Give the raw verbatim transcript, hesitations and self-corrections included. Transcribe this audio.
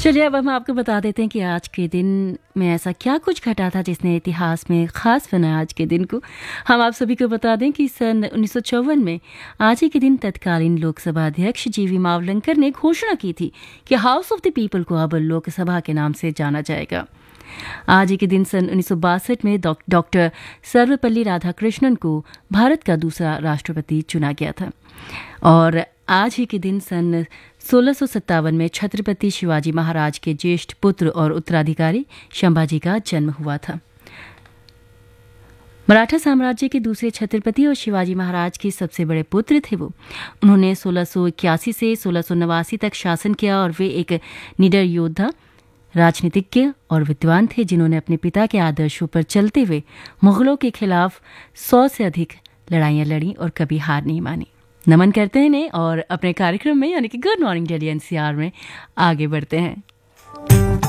चलिए अब हम आपको बता देते हैं कि आज के दिन में ऐसा क्या कुछ घटा था जिसने इतिहास में खास बनाया आज के दिन को। हम आप सभी को बता दें कि सन उन्नीस सौ चौवन में आज ही के दिन तत्कालीन लोकसभा अध्यक्ष जीवी मावलंकर ने घोषणा की थी कि हाउस ऑफ द पीपल को अब लोकसभा के नाम से जाना जाएगा। आज ही के दिन सन उन्नीस सौ बासठ में डॉक्टर सर्वपल्ली राधाकृष्णन को भारत का दूसरा राष्ट्रपति चुना गया था। और आज ही के दिन सन सोलह सौ सत्तावन में छत्रपति शिवाजी महाराज के ज्येष्ठ पुत्र और उत्तराधिकारी संभाजी का जन्म हुआ था। मराठा साम्राज्य के दूसरे छत्रपति और शिवाजी महाराज के सबसे बड़े पुत्र थे वो। उन्होंने सोलह सौ इक्यासी से सोलह सौ नवासी तक शासन किया और वे एक निडर योद्धा, राजनीतिज्ञ और विद्वान थे जिन्होंने अपने पिता के आदर्शों पर चलते हुए मुगलों के खिलाफ सौ से अधिक लड़ाइयां लड़ी और कभी हार नहीं मानी। नमन करते हैं इन्हें और अपने कार्यक्रम में यानी कि गुड मॉर्निंग दिल्ली एनसीआर में आगे बढ़ते हैं।